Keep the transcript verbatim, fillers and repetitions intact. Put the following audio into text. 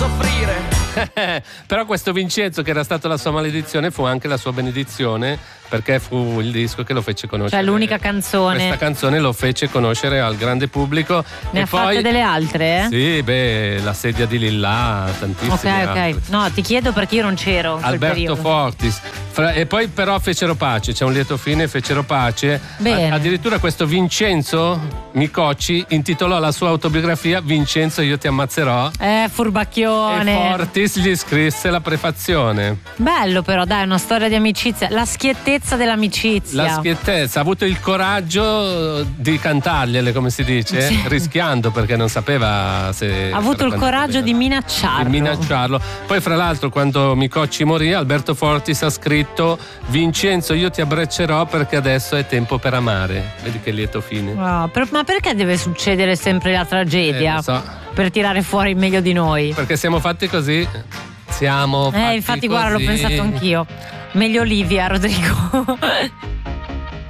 soffrire. Però questo Vincenzo, che era stata la sua maledizione, fu anche la sua benedizione, perché fu il disco che lo fece conoscere. Cioè l'unica canzone. Questa canzone lo fece conoscere al grande pubblico. Ne e ha poi, fatte delle altre? Eh? Sì, beh, la sedia di Lillà, tantissime Ok, ok. altre. No, ti chiedo perché io non c'ero in quel Alberto periodo. Fortis. Fra- e poi però fecero pace, c'è un lieto fine, fecero pace. Bene. A- addirittura questo Vincenzo Micocci intitolò la sua autobiografia Vincenzo io ti ammazzerò. Eh, furbacchione. E Fortis gli scrisse la prefazione. Bello però, dai, una storia di amicizia. La schiettezza dell'amicizia. La schiettezza, ha avuto il coraggio di cantargliele, come si dice, Sì. rischiando, perché non sapeva se... Ha avuto il coraggio di minacciarlo. di minacciarlo. Poi fra l'altro quando Micocci morì, Alberto Fortis ha scritto Vincenzo io ti abbraccerò perché adesso è tempo per amare. Vedi che lieto fine. Ah, per- ma perché deve succedere sempre la tragedia? Eh, lo so. Per tirare fuori il meglio di noi. Perché siamo fatti così. Siamo fatti Eh, infatti, guarda, l'ho così. pensato anch'io. Meglio Olivia, Rodrigo.